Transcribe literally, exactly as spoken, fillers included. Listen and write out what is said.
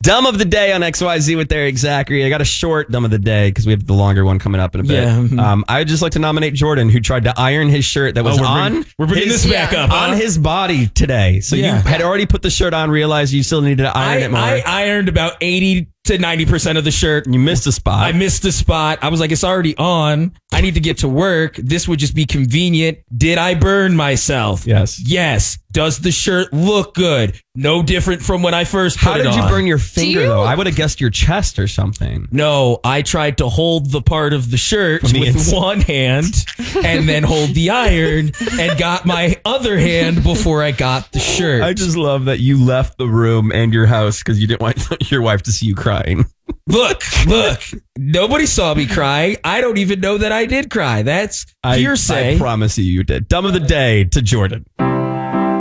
Dumb of the day on X Y Z with Eric Zachary. I got a short dumb of the day because we have the longer one coming up in a bit. Yeah. Um, I would just like to nominate Jordan, who tried to iron his shirt that was oh, we're on. Bringing, we're bringing his, this back yeah. up on huh? his body today. So Yeah. you had already put the shirt on, realized you still needed to iron I, it more. I ironed about eighty to ninety percent of the shirt. you missed a spot. I missed the spot. I was like, it's already on. I need to get to work. This would just be convenient. Did I burn myself? Yes. Yes. Does the shirt look good? No different from when I first put How it did on. you burn your finger, you- though? I would have guessed your chest or something. No, I tried to hold the part of the shirt From the with inside. one hand and then hold the iron and got my other hand before I got the shirt. I just love that you left the room and your house because you didn't want your wife to see you crying. Look, look, nobody saw me cry. I don't even know that I did cry. That's I, hearsay. I promise you, you did. Dumb of the day to Jordan.